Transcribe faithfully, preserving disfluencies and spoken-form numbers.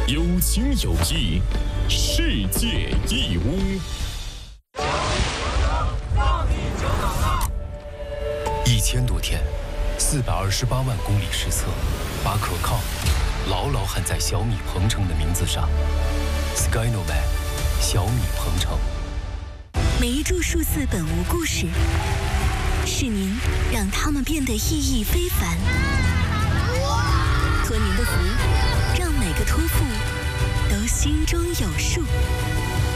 有情有义，世界义乌。 一千多天，四百二十八万公里实测，把可靠牢牢焊在小米鹏程的名字上。Skynovan， 小米鹏程。 每一注数字本无故事，是您让它们变得意义非凡。托您的福，让每个托付都心中有数。